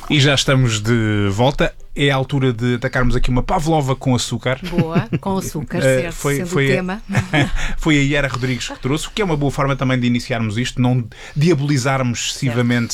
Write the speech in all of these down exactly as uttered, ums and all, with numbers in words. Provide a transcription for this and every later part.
E já estamos de volta. É a altura de atacarmos aqui uma pavlova com açúcar. Boa, com açúcar, certo, foi, sendo foi o tema. A, foi a Iera Rodrigues que trouxe, o que é uma boa forma também de iniciarmos isto, não diabolizarmos excessivamente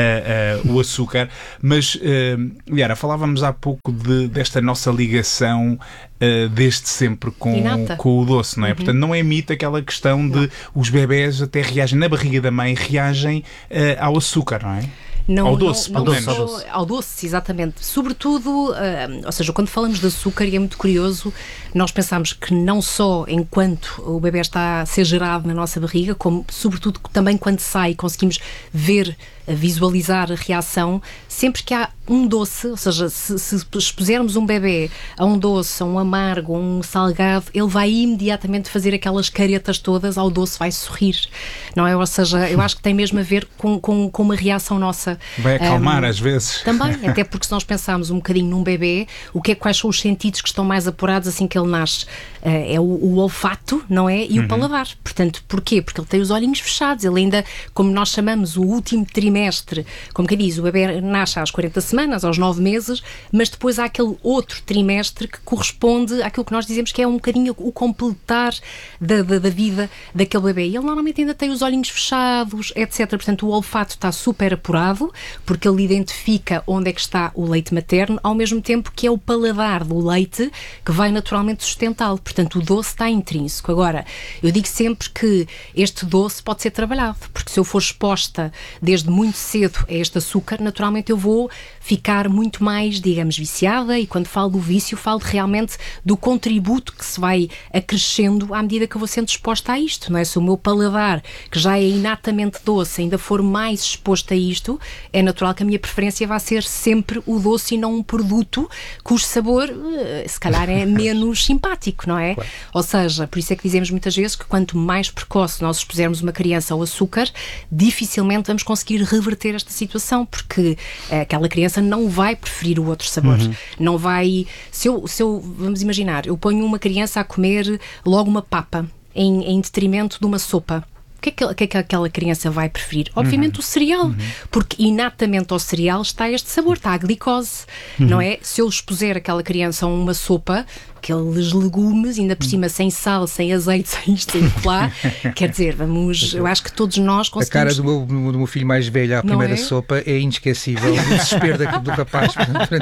uh, uh, o açúcar. Mas, uh, Iera, falávamos há pouco de, desta nossa ligação uh, desde sempre com, com o doce, não é? Uhum. Portanto, não é mito aquela questão de não. Os bebés até reagem, na barriga da mãe, reagem uh, ao açúcar, não é? Não, ao doce, não, pelo não menos. Ao doce. ao doce, exatamente. Sobretudo, uh, ou seja, quando falamos de açúcar, e é muito curioso, nós pensamos que não só enquanto o bebê está a ser gerado na nossa barriga, como sobretudo também quando sai, conseguimos ver, visualizar a reação, sempre que há um doce, ou seja, se, se expusermos um bebê a um doce, a um amargo, a um salgado, ele vai imediatamente fazer aquelas caretas todas, ao doce vai sorrir, não é? Ou seja, eu acho que tem mesmo a ver com, com, com uma reação nossa. Vai acalmar um, às vezes. Também, até porque se nós pensarmos um bocadinho num bebê, o que é, quais são os sentidos que estão mais apurados assim que ele nasce? Uh, é o, o olfato, não é? E uhum. o paladar. Portanto, porquê? Porque ele tem os olhinhos fechados, ele ainda, como nós chamamos, o último trimestre, como quem diz, o bebê nasce às quarenta semanas, aos nove meses, mas depois há aquele outro trimestre que corresponde àquilo que nós dizemos que é um bocadinho o completar da, da, da vida daquele bebê. E ele normalmente ainda tem os olhinhos fechados, etcétera. Portanto, o olfato está super apurado, porque ele identifica onde é que está o leite materno, ao mesmo tempo que é o paladar do leite que vai naturalmente sustentá-lo. Portanto, o doce está intrínseco. Agora, eu digo sempre que este doce pode ser trabalhado, porque se eu for exposta desde muito cedo a este açúcar, naturalmente eu vou ficar muito mais, digamos, viciada, e quando falo do vício, falo realmente do contributo que se vai acrescendo à medida que eu vou sendo exposta a isto, não é? Se o meu paladar, que já é inatamente doce, ainda for mais exposto a isto, é natural que a minha preferência vai ser sempre o doce e não um produto cujo sabor, se calhar, é menos simpático, não é? Claro. Ou seja, por isso é que dizemos muitas vezes que quanto mais precoce nós expusermos uma criança ao açúcar, dificilmente vamos conseguir reverter esta situação, porque aquela criança não vai preferir o outro sabor. Uhum. Não vai... Se eu, se eu, vamos imaginar, eu ponho uma criança a comer logo uma papa em, em detrimento de uma sopa. O que é que, o que é que aquela criança vai preferir? Obviamente uhum. o cereal, uhum. porque inatamente ao cereal está este sabor, está a glicose, uhum. não é? Se eu expuser aquela criança a uma sopa, aqueles legumes, ainda por cima sem sal, sem azeite, sem isto, sem lá, quer dizer, vamos, eu acho que todos nós conseguimos... A cara do meu, do meu filho mais velho à primeira é? sopa é inesquecível, o desespero do rapaz.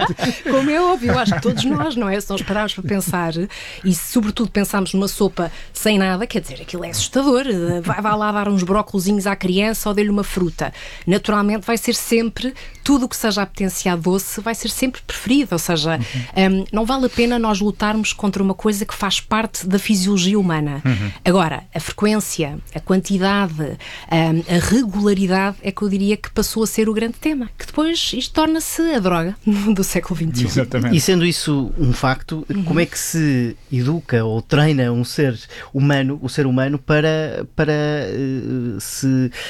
Como é óbvio, eu acho que todos nós, não é? Se nós pararmos para pensar, e se sobretudo pensarmos numa sopa sem nada, quer dizer, aquilo é assustador, vai, vai lá dar uns brócolizinhos à criança ou dê-lhe uma fruta. Naturalmente vai ser sempre, tudo o que seja a potenciar doce, vai ser sempre preferido, ou seja, uhum. um, não vale a pena nós lutarmos contra uma coisa que faz parte da fisiologia humana. Uhum. Agora, a frequência, a quantidade, a, a regularidade é que eu diria que passou a ser o grande tema, que depois isto torna-se a droga do século vinte e um. Exatamente. E sendo isso um facto, uhum. como é que se educa ou treina um ser humano, o ser humano para, para uh, se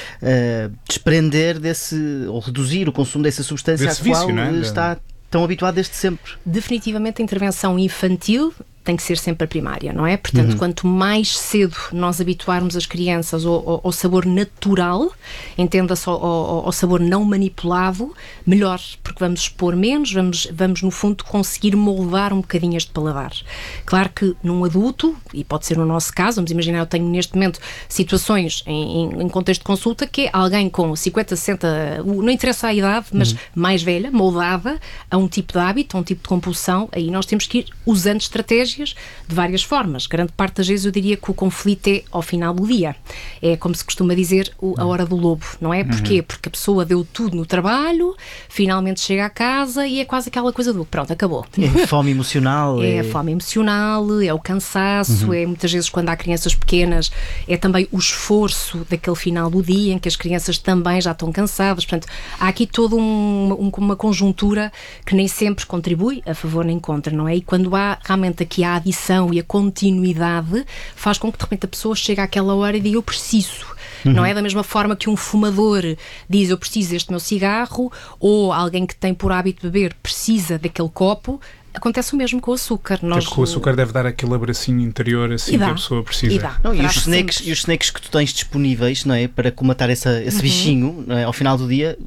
uh, desprender desse, ou reduzir o consumo dessa substância desse à qual vício, não é? está tão habituado desde sempre? Definitivamente a intervenção infantil tem que ser sempre a primária, não é? Portanto, uhum. quanto mais cedo nós habituarmos as crianças ao, ao, ao sabor natural, entenda-se ao, ao, ao sabor não manipulado, melhor, porque vamos expor menos, vamos, vamos no fundo conseguir moldar um bocadinho este paladar. Claro que num adulto, e pode ser no nosso caso, vamos imaginar, eu tenho neste momento situações em, em, em contexto de consulta que é alguém com cinquenta, sessenta, não interessa a idade, mas uhum. mais velha, moldada a um tipo de hábito, a um tipo de compulsão, aí nós temos que ir usando estratégias de várias formas. Grande parte das vezes eu diria que o conflito é ao final do dia. É como se costuma dizer a hora do lobo, não é? Porquê? Uhum. Porque a pessoa deu tudo no trabalho, finalmente chega a casa e é quase aquela coisa do pronto, acabou. É fome emocional. É é... a fome emocional, é o cansaço, uhum. é muitas vezes quando há crianças pequenas, é também o esforço daquele final do dia em que as crianças também já estão cansadas. Portanto, há aqui toda um, um, uma conjuntura que nem sempre contribui a favor nem contra, não é? E quando há realmente aqui a adição e a continuidade, faz com que de repente a pessoa chegue àquela hora e diga eu preciso. Uhum. Não é da mesma forma que um fumador diz eu preciso deste meu cigarro, ou alguém que tem por hábito beber precisa daquele copo. Acontece o mesmo com o açúcar. Nós... Porque o açúcar deve dar aquele abracinho interior assim que a pessoa precisa. E, dá. Não, e, os snacks, e os snacks que tu tens disponíveis, não é, para comatar essa, esse uhum. bichinho, não é, ao final do dia,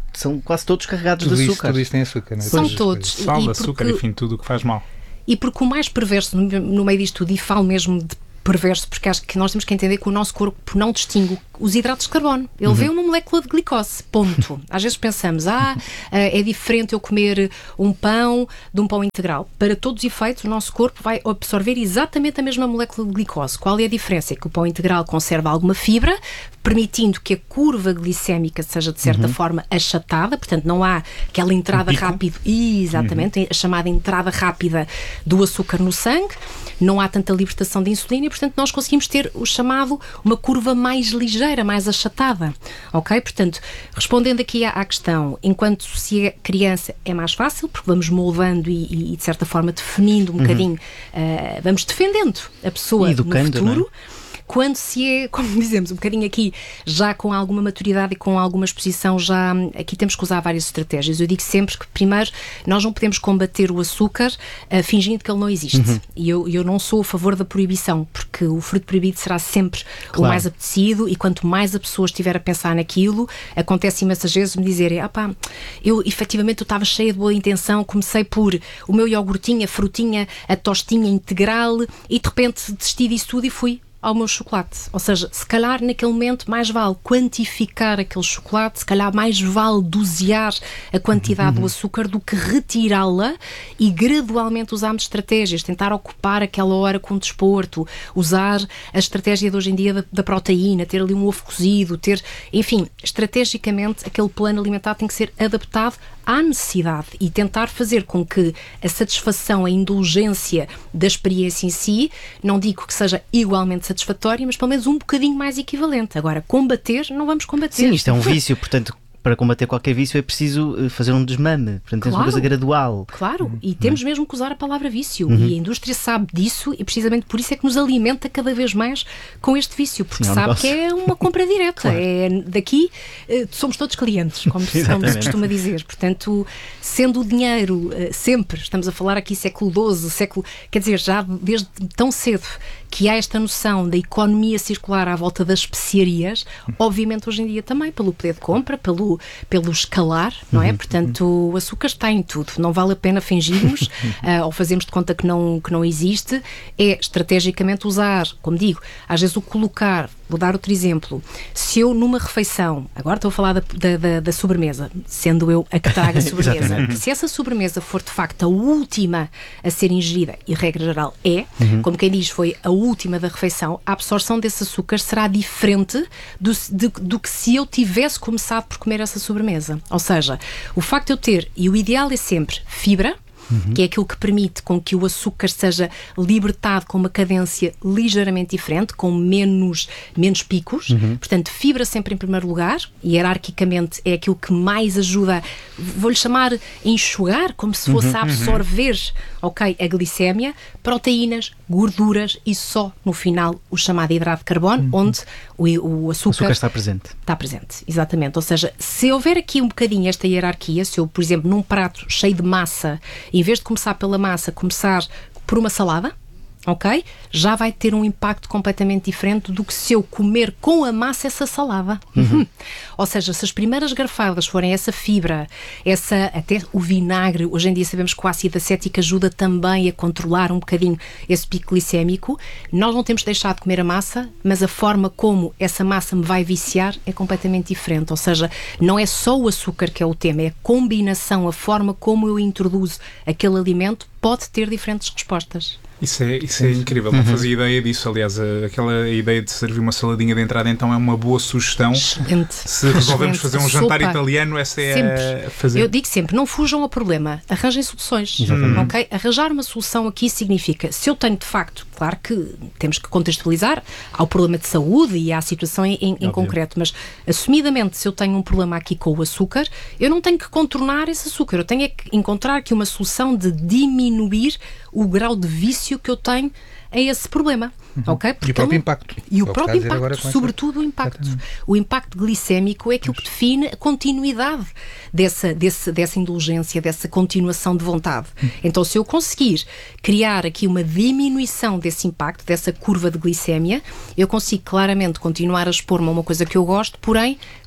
são quase todos carregados tudo de isso, açúcar. Tudo isso tem açúcar, não é? São Pois, todos. pois. Sal, E açúcar, porque- enfim, tudo o que faz mal. E porque o mais perverso no, no meio disto tudo, e falo mesmo de perverso, porque acho que nós temos que entender que o nosso corpo não distingue os hidratos de carbono. Ele vê uma molécula de glicose, ponto. Às vezes pensamos, ah, é diferente eu comer um pão de um pão integral. Para todos os efeitos, o nosso corpo vai absorver exatamente a mesma molécula de glicose. Qual é a diferença? É que o pão integral conserva alguma fibra, permitindo que a curva glicémica seja, de certa forma, achatada, portanto não há aquela entrada rápida, exatamente, a chamada entrada rápida do açúcar no sangue, não há tanta libertação de insulina e, portanto, nós conseguimos ter o chamado uma curva mais ligeira, mais achatada, ok? Portanto, respondendo aqui à, à questão, enquanto se é criança é mais fácil, porque vamos moldando e, e de certa forma, definindo um uhum. bocadinho, uh, vamos defendendo a pessoa educando, no futuro. Não é? Quando se é, como dizemos, um bocadinho aqui, já com alguma maturidade e com alguma exposição, já aqui temos que usar várias estratégias. Eu digo sempre que, primeiro, nós não podemos combater o açúcar uh, fingindo que ele não existe. Uhum. E eu, eu não sou a favor da proibição, porque o fruto proibido será sempre claro. O mais apetecido, e quanto mais a pessoa estiver a pensar naquilo, acontece imensas vezes me dizerem, ah pá, eu efetivamente eu estava cheia de boa intenção, comecei por o meu iogurtinho, a frutinha, a tostinha integral, e de repente desisti disso tudo e fui ao meu chocolate. Ou seja, se calhar naquele momento mais vale quantificar aquele chocolate, se calhar mais vale dosear a quantidade uhum. do açúcar do que retirá-la e gradualmente usarmos estratégias, tentar ocupar aquela hora com desporto, usar a estratégia de hoje em dia da, da proteína, ter ali um ovo cozido, ter, enfim, estrategicamente aquele plano alimentar tem que ser adaptado à necessidade e tentar fazer com que a satisfação, a indulgência da experiência em si, não digo que seja igualmente satisfatória, mas pelo menos um bocadinho mais equivalente. Agora, combater, não vamos combater. Sim, isto é um vício, portanto, para combater qualquer vício é preciso fazer um desmame, portanto, claro, é uma coisa gradual. Claro, e temos mesmo que usar a palavra vício, uhum. e a indústria sabe disso e precisamente por isso é que nos alimenta cada vez mais com este vício, porque Sim, é um sabe negócio. Que é uma compra direta, claro. É daqui somos todos clientes, como se costuma dizer, portanto, sendo o dinheiro sempre, estamos a falar aqui século doze, século, quer dizer, já desde tão cedo que há esta noção da economia circular à volta das especiarias, obviamente hoje em dia também, pelo poder de compra, pelo, pelo escalar, não é? Uhum. Portanto, o açúcar está em tudo, não vale a pena fingirmos uh, ou fazermos de conta que não, que não existe, é estrategicamente usar, como digo, às vezes o colocar, vou dar outro exemplo, se eu numa refeição, agora estou a falar da, da, da, da sobremesa, sendo eu a que traga a sobremesa, se essa sobremesa for de facto a última a ser ingerida, e regra geral é, uhum. como quem diz foi a última da refeição, a absorção desse açúcar será diferente do, de, do que se eu tivesse começado por comer essa sobremesa. Ou seja, o facto de eu ter, e o ideal é sempre fibra, Uhum. que é aquilo que permite com que o açúcar seja libertado com uma cadência ligeiramente diferente, com menos, menos picos. Uhum. Portanto, fibra sempre em primeiro lugar, e hierarquicamente é aquilo que mais ajuda, vou-lhe chamar, a enxugar, como se fosse uhum. a absorver, ok, a glicémia, proteínas, gorduras e só no final o chamado hidrato de carbono, uhum. onde o, o açúcar, o açúcar está presente. Está presente, exatamente. Ou seja, se houver aqui um bocadinho esta hierarquia, se eu, por exemplo, num prato cheio de massa, em vez de começar pela massa, começar por uma salada, ok? Já vai ter um impacto completamente diferente do que se eu comer com a massa essa salada. Uhum. Ou seja, se as primeiras garfadas forem essa fibra, essa, até o vinagre, hoje em dia sabemos que o ácido acético ajuda também a controlar um bocadinho esse pico glicémico, nós não temos de deixar de comer a massa, mas a forma como essa massa me vai viciar é completamente diferente. Ou seja, não é só o açúcar que é o tema, é a combinação, a forma como eu introduzo aquele alimento pode ter diferentes respostas. Isso é, isso é incrível, não fazia ideia disso. Aliás, a, aquela ideia de servir uma saladinha de entrada então é uma boa sugestão. Excelente. Se resolvemos fazer um Sopa. jantar italiano, essa é sempre. a fazer. Eu digo sempre, não fujam ao problema, arranjem soluções. Hum. Okay? Arranjar uma solução aqui significa, se eu tenho de facto, claro que temos que contextualizar, há o problema de saúde e há a situação em, em, em concreto, mas assumidamente se eu tenho um problema aqui com o açúcar, eu não tenho que contornar esse açúcar, eu tenho é que encontrar aqui uma solução de diminuir o grau de vício que eu tenho a esse problema. Uhum. Okay? E o próprio impacto. E o próprio impacto, sobretudo o impacto. Exatamente. O impacto glicémico é aquilo que define a continuidade dessa, desse, dessa indulgência, dessa continuação de vontade. Uhum. Então, se eu conseguir criar aqui uma diminuição desse impacto, dessa curva de glicémia, eu consigo claramente continuar a expor-me a uma coisa que eu gosto, porém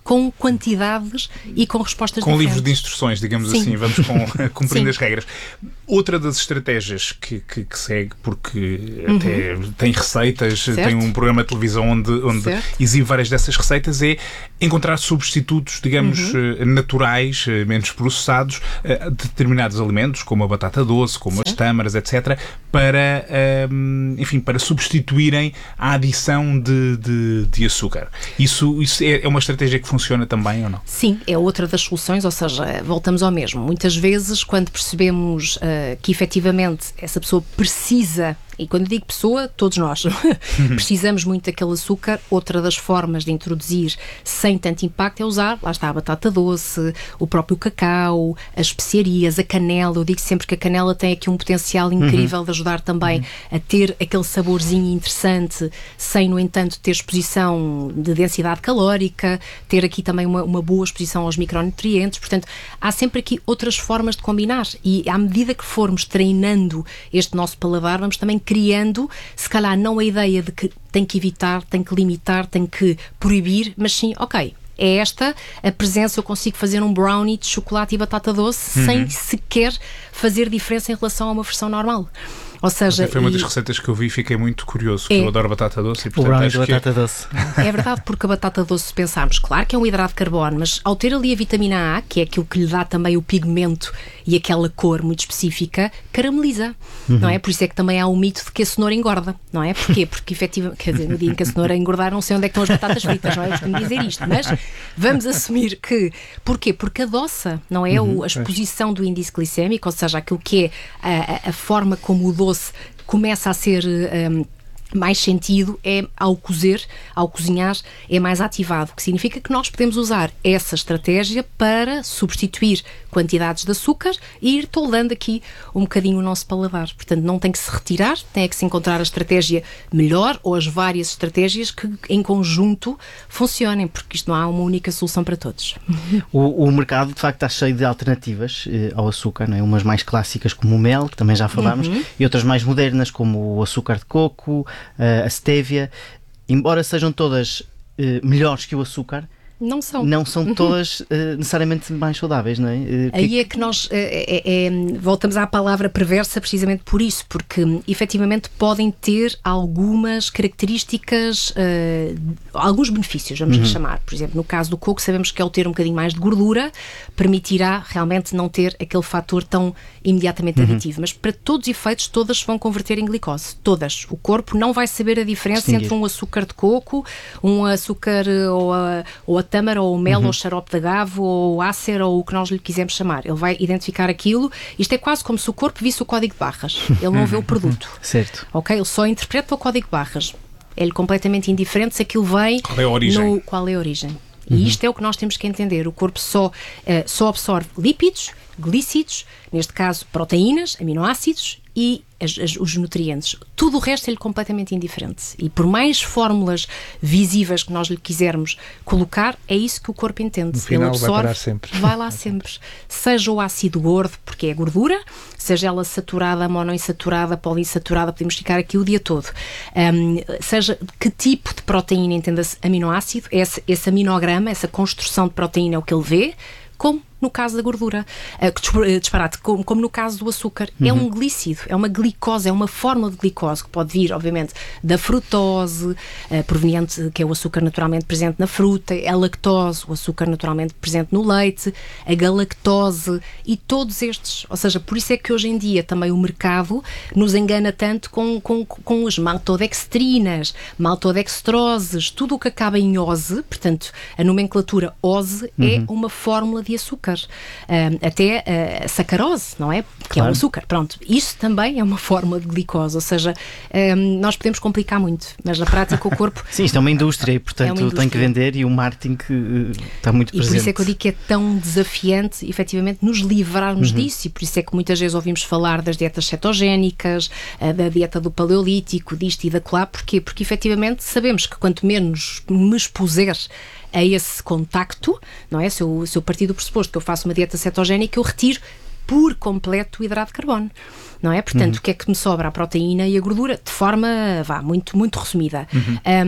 com quantidades e com respostas com diferentes. livros de instruções, digamos Sim. assim, vamos com, cumprindo Sim. as regras. Outra das estratégias que, que, que segue, porque uhum. até tem receitas, certo. tem um programa de televisão onde, onde exibe várias dessas receitas, é encontrar substitutos, digamos, uhum. naturais, menos processados, de determinados alimentos, como a batata doce, como certo. As tâmaras, etcétera, para, enfim, para substituírem a adição de, de, de açúcar. Isso, isso é uma estratégia que funciona também ou não? Sim, é outra das soluções, ou seja, voltamos ao mesmo. Muitas vezes, quando percebemos uh, que efetivamente essa pessoa precisa, e quando digo pessoa, todos nós, precisamos muito daquele açúcar, outra das formas de introduzir sem tanto impacto é usar, lá está, a batata doce, o próprio cacau, as especiarias, a canela. Eu digo sempre que a canela tem aqui um potencial incrível uhum. de ajudar também uhum. a ter aquele saborzinho interessante, sem, no entanto, ter exposição de densidade calórica, ter aqui também uma, uma boa exposição aos micronutrientes. Portanto, há sempre aqui outras formas de combinar, e à medida que formos treinando este nosso paladar, vamos também criando, se calhar não a ideia de que tem que evitar, tem que limitar, tem que proibir, mas sim, ok, é esta a presença, eu consigo fazer um brownie de chocolate e batata doce uhum. sem sequer fazer diferença em relação a uma versão normal. Ou seja, foi uma e... das receitas que eu vi e fiquei muito curioso, que é. eu adoro batata doce. E, portanto, o brownie acho de que batata é... doce. É verdade, porque a batata doce, se pensarmos, claro que é um hidrato de carbono, mas ao ter ali a vitamina A, que é aquilo que lhe dá também o pigmento e aquela cor muito específica, carameliza, uhum. não é? Por isso é que também há o mito de que a cenoura engorda, não é? Porquê? Porque efetivamente, quer dizer, no dia em que a cenoura engordar, não sei onde é que estão as batatas fritas, não é? Eu costumo dizer isto, mas vamos assumir que, porquê? Porque adoça, não é? Uhum. A exposição do índice glicémico, ou seja, aquilo que é a, a forma como o doce começa a ser um, mais sentido, é ao cozer, ao cozinhar, é mais ativado, o que significa que nós podemos usar essa estratégia para substituir quantidades de açúcar e ir toldando aqui um bocadinho o nosso paladar. Portanto, não tem que se retirar, tem que se encontrar a estratégia melhor ou as várias estratégias que em conjunto funcionem, porque isto não há uma única solução para todos. O, o mercado, de facto, está cheio de alternativas eh, ao açúcar, não é? Umas mais clássicas como o mel, que também já falámos, uhum. e outras mais modernas como o açúcar de coco, a stevia. Embora sejam todas uh, melhores que o açúcar, não são, não são todas uh, necessariamente mais saudáveis, não é? Uh, Aí que... é que nós uh, é, é, voltamos à palavra perversa precisamente por isso, porque um, efetivamente podem ter algumas características, uh, alguns benefícios, vamos lhe uhum. chamar. Por exemplo, no caso do coco, sabemos que ao ter um bocadinho mais de gordura, permitirá realmente não ter aquele fator tão imediatamente uhum. aditivo. Mas para todos os efeitos, todas se vão converter em glicose. Todas. O corpo não vai saber a diferença Distinguir. entre um açúcar de coco, um açúcar ou a, ou a tâmara, ou o mel, uhum. ou o xarope de agave, ou o ácer, ou o que nós lhe quisermos chamar. Ele vai identificar aquilo. Isto é quase como se o corpo visse o código de barras. Ele não vê o produto. Certo. Ok? Ele só interpreta o código de barras. É-lhe completamente indiferente se aquilo vem... Qual é a origem? No, qual é a origem. E uhum. isto é o que nós temos que entender. O corpo só, uh, só absorve lípidos, glicídios, neste caso proteínas, aminoácidos e as, as, os nutrientes. Tudo o resto é-lhe completamente indiferente. E por mais fórmulas visíveis que nós lhe quisermos colocar, é isso que o corpo entende. No final Ele absorve, vai parar sempre. Vai lá sempre. Seja o ácido gordo, porque é gordura, seja ela saturada, monoinsaturada, poliinsaturada, podemos ficar aqui o dia todo. Um, seja que tipo de proteína, entenda-se, aminoácido, esse, esse aminograma, essa construção de proteína é o que ele vê, como no caso da gordura, uh, disparate, como, como no caso do açúcar. Uhum. É um glicídio, é uma glicose, é uma fórmula de glicose que pode vir, obviamente, da frutose, uh, proveniente, que é o açúcar naturalmente presente na fruta, a lactose, o açúcar naturalmente presente no leite, a galactose e todos estes. Ou seja, por isso é que hoje em dia também o mercado nos engana tanto com, com, com as maltodextrinas, maltodextroses, tudo o que acaba em ose, portanto, a nomenclatura ose uhum. é uma fórmula de açúcar. Um, até a uh, sacarose, não é? Que claro. É um açúcar. Pronto, isso também é uma forma de glicose, ou seja, um, nós podemos complicar muito, mas na prática o corpo... Sim, isto é uma indústria e, portanto, é indústria. Tem que vender e o marketing uh, está muito presente. E por isso é que eu digo que é tão desafiante, efetivamente, nos livrarmos uhum. disso, e por isso é que muitas vezes ouvimos falar das dietas cetogénicas, uh, da dieta do paleolítico, disto e daquela. Porquê? Porque, efetivamente, sabemos que quanto menos me expuser a esse contacto, não é? Se eu, se eu partir do pressuposto que eu faço uma dieta cetogénica, eu retiro por completo o hidrato de carbono, não é? Portanto, uhum. o que é que me sobra? A proteína e a gordura, de forma, vá, muito, muito resumida. Uhum. Um,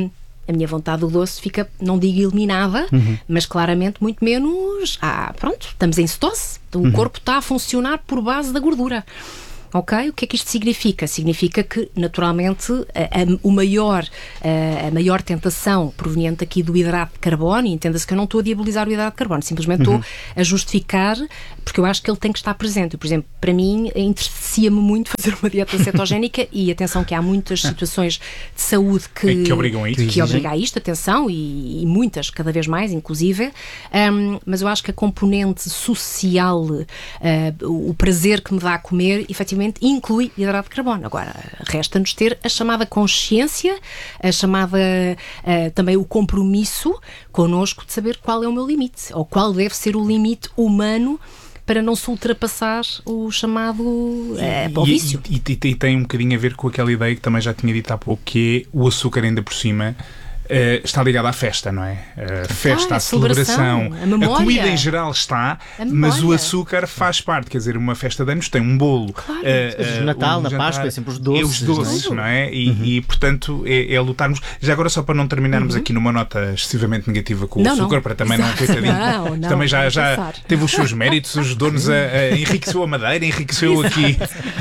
a minha vontade do doce fica, não digo eliminada, uhum. mas claramente muito menos, ah, pronto, estamos em cetose, o uhum. corpo está a funcionar por base da gordura. Ok? O que é que isto significa? Significa que, naturalmente, a, a, o maior, a, a maior tentação proveniente aqui do hidrato de carbono, e entenda-se que eu não estou a diabolizar o hidrato de carbono, simplesmente uhum. estou a justificar, porque eu acho que ele tem que estar presente. Por exemplo, para mim, interessia-me muito fazer uma dieta cetogénica e, atenção, que há muitas situações de saúde que, que obrigam a isto. Que obrigam a isto, atenção, e, e muitas, cada vez mais, inclusive. Um, mas eu acho que a componente social, uh, o prazer que me dá a comer, efetivamente, inclui hidrato de carbono. Agora, resta-nos ter a chamada consciência, a chamada uh, também o compromisso connosco de saber qual é o meu limite, ou qual deve ser o limite humano para não se ultrapassar o chamado uh, para o vício. E, e, e, e tem um bocadinho a ver com aquela ideia que também já tinha dito há pouco, que é o açúcar ainda por cima. Uh, está ligado à festa, não é? A festa, ah, a, a celebração, a, memória. A comida em geral está, mas o açúcar faz parte. Quer dizer, uma festa de anos tem um bolo. Claro. Uh, uh, no Natal, um na jantar, Páscoa, é sempre os doces. É os doces, não é? Não é? E, uhum. e, portanto, é, é lutarmos. Já agora, só para não terminarmos uhum. aqui numa nota excessivamente negativa com o não, açúcar, não. para também Exato. não, coitadinho. Não, não, também já, já teve os seus méritos, ajudou-nos a, a enriqueceu a Madeira, enriqueceu aqui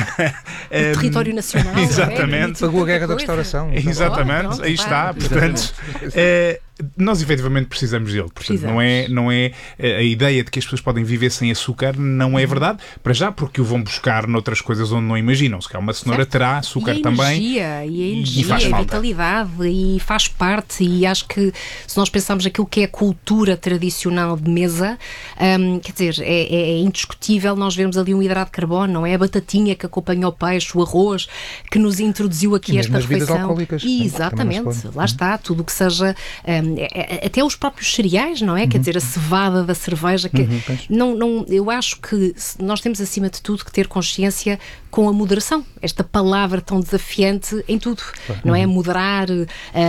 o um, território nacional. Exatamente. É, pagou a guerra da restauração. Exatamente, oh, pronto, aí está. Vai. Portanto, é, nós efetivamente precisamos dele. Portanto, não é, não é a ideia de que as pessoas podem viver sem açúcar, não é verdade, para já, porque o vão buscar noutras coisas onde não imaginam. Se calhar uma cenoura certo. Terá açúcar e a também. Energia, e a energia, e faz a falta. Vitalidade, e faz parte. E acho que se nós pensarmos aquilo que é a cultura tradicional de mesa, hum, quer dizer, é, é, é indiscutível. Nós vemos ali um hidrato de carbono, não é? A batatinha que acompanha o peixe, o arroz, que nos introduziu aqui e esta refeição. refeição. Alcoólicas, exatamente, lá está, tudo o que seja. Hum, é, é, até os próprios cereais, não é? Uhum. Quer dizer, a cevada da cerveja. Que uhum, não, não, eu acho que nós temos, acima de tudo, que ter consciência com a moderação. Esta palavra tão desafiante em tudo, uhum. não é? Moderar uh,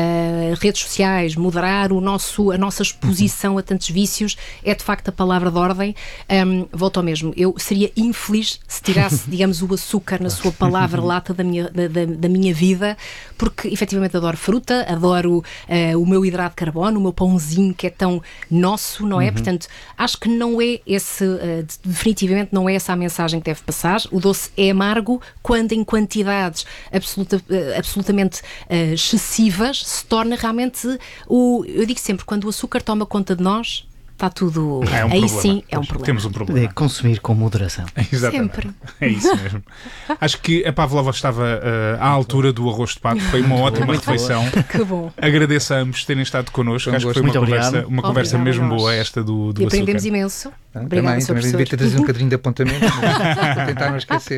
redes sociais, moderar o nosso, a nossa exposição uhum. a tantos vícios é, de facto, a palavra de ordem. Um, volto ao mesmo. Eu seria infeliz se tirasse, digamos, o açúcar na sua palavra lata da minha, da, da, da minha vida, porque, efetivamente, adoro fruta, adoro uh, o meu hidrato de carbono, o meu pãozinho que é tão nosso, não é? Uhum. Portanto, acho que não é esse, uh, definitivamente não é essa a mensagem que deve passar. O doce é amargo quando em quantidades absoluta, uh, absolutamente uh, excessivas se torna realmente o... Eu digo sempre, quando o açúcar toma conta de nós, está tudo... É um aí problema. Sim, é um problema. Temos um problema. É consumir com moderação. Exatamente. Sempre. É isso mesmo. Acho que a Pavlova estava uh, à altura do arroz de pato. Foi uma ótima muito refeição. Que bom. Agradeço a ambos terem estado connosco. Acho que foi uma muito conversa, obrigado. uma conversa Obrigada mesmo a nós. boa esta do, do E aprendemos açúcar. imenso. Ah, Obrigada, também, também devia ter trazido um bocadinho de apontamento para tentar não esquecer.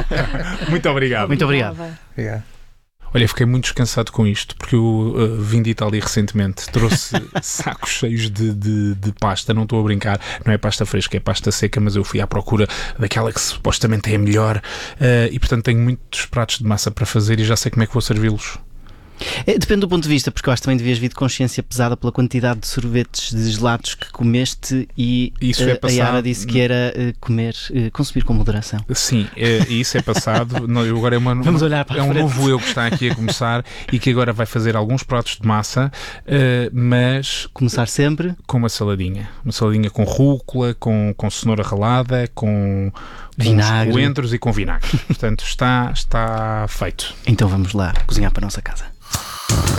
Muito obrigado. Muito obrigado. Obrigado. Olha, fiquei muito descansado com isto, porque eu uh, vim de Itália recentemente, trouxe sacos cheios de, de, de pasta, não estou a brincar, não é pasta fresca, é pasta seca, mas eu fui à procura daquela que supostamente é a melhor uh, e, portanto, tenho muitos pratos de massa para fazer e já sei como é que vou servi-los. É, depende do ponto de vista, porque eu acho que também devias vir de consciência pesada pela quantidade de sorvetes de gelados que comeste e isso uh, é passado... a Yara disse que era uh, comer, uh, consumir com moderação. Sim, é, isso é passado. Não, eu agora é uma, Vamos olhar para é um frente. novo eu que está aqui a começar e que agora vai fazer alguns pratos de massa, uh, mas... Começar sempre com uma saladinha. Uma saladinha com rúcula, com, com cenoura ralada, com... vinagre. Coentros e com vinagre. Portanto, está, está feito. Então vamos lá cozinhar para a nossa casa.